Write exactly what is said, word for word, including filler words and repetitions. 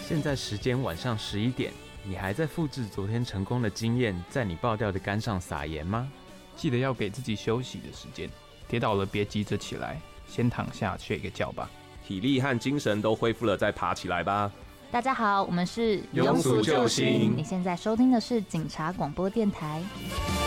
现在时间晚上十一点，你还在复制昨天成功的经验，在你爆掉的肝上撒盐吗？ 记得要给自己休息的时间，跌倒了别急着起来，先躺下睡个觉吧。 体力和精神都恢复了再爬起来吧。 大家好，我们是庸俗救星， 你现在收听的是警察广播电台。